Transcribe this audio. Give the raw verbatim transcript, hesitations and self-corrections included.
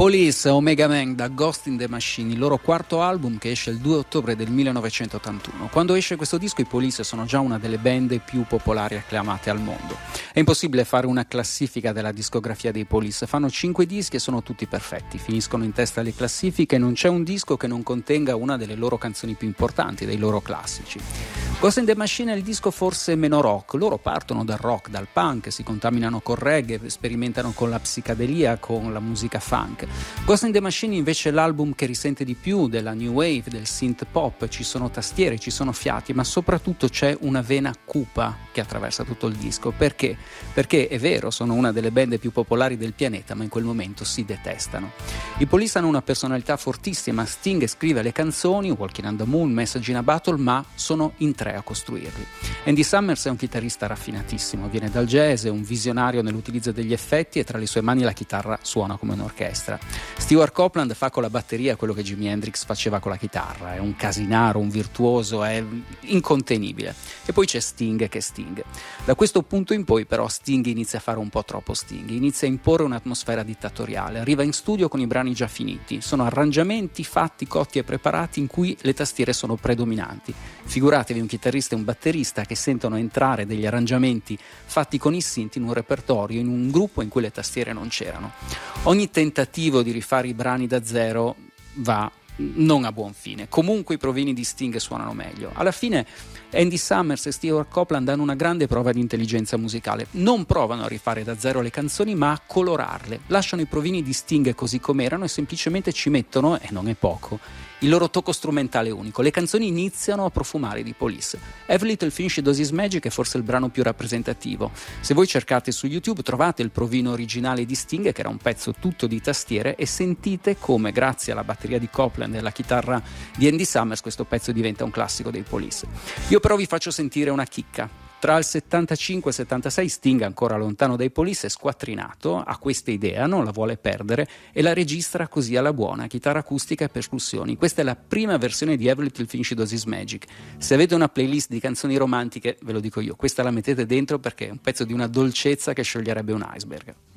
Police, Omega Man da Ghost in the Machine, il loro quarto album che esce il due ottobre del millenovecentottantuno. Quando esce questo disco i Police sono già una delle band più popolari e acclamate al mondo. È impossibile fare una classifica della discografia dei Police, fanno cinque dischi e sono tutti perfetti, finiscono in testa alle classifiche e non c'è un disco che non contenga una delle loro canzoni più importanti, dei loro classici. Ghost in the Machine è il disco forse meno rock, loro partono dal rock, dal punk, si contaminano col reggae, sperimentano con la psicadelia, con la musica funk. Ghost in the Machine invece è l'album che risente di più della new wave, del synth pop, ci sono tastiere, ci sono fiati, ma soprattutto c'è una vena cupa che attraversa tutto il disco. Perché? Perché è vero, sono una delle band più popolari del pianeta, ma in quel momento si detestano. I Police hanno una personalità fortissima, Sting scrive le canzoni, Walking on the Moon, Message in a Battle, ma sono in tre a costruirli. Andy Summers è un chitarrista raffinatissimo, viene dal jazz, è un visionario nell'utilizzo degli effetti e tra le sue mani la chitarra suona come un'orchestra. Stewart Copeland fa con la batteria quello che Jimi Hendrix faceva con la chitarra, è un casinaro, un virtuoso, è incontenibile. E poi c'è Sting che è Sting. Da questo punto in poi però Sting inizia a fare un po' troppo Sting, inizia a imporre un'atmosfera dittatoriale, arriva in studio con i brani già finiti, sono arrangiamenti fatti, cotti e preparati in cui le tastiere sono predominanti. Figuratevi un chitarrista e un batterista che sentono entrare degli arrangiamenti fatti con i synth in un repertorio, in un gruppo in cui le tastiere non c'erano. Ogni tentativo di rifare i brani da zero va non a buon fine. Comunque i provini di Sting suonano meglio. Alla fine Andy Summers e Stewart Copeland hanno una grande prova di intelligenza musicale. Non provano a rifare da zero le canzoni, ma a colorarle. Lasciano i provini di Sting così com'erano e semplicemente ci mettono, e non è poco, il loro tocco strumentale unico. Le canzoni iniziano a profumare di Police. Have Little Finished Does Magic è forse il brano più rappresentativo. Se voi cercate su YouTube trovate il provino originale di Sting, che era un pezzo tutto di tastiere, e sentite come grazie alla batteria di Copeland e alla chitarra di Andy Summers questo pezzo diventa un classico dei Police. Io però vi faccio sentire una chicca. Tra il settantacinque e il settantasei Sting, ancora lontano dai Police, è squattrinato, ha questa idea, non la vuole perdere e la registra così alla buona, chitarra acustica e percussioni. Questa è la prima versione di Have Little Finished Does Magic. Se avete una playlist di canzoni romantiche, ve lo dico io, questa la mettete dentro perché è un pezzo di una dolcezza che scioglierebbe un iceberg.